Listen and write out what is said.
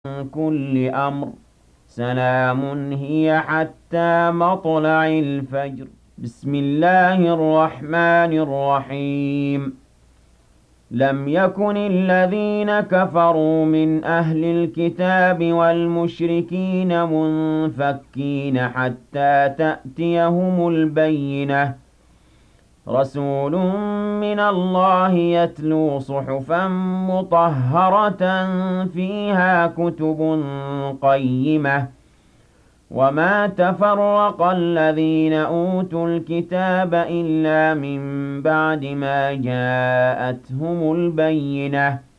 كل أمر سلام هي حتى مطلع الفجر. بسم الله الرحمن الرحيم. لم يكن الذين كفروا من أهل الكتاب والمشركين منفكين حتى تأتيهم البينة. رسول من الله يتلو صحفا مطهرة فيها كتب قيمة. وما تفرق الذين أوتوا الكتاب إلا من بعد ما جاءتهم البينة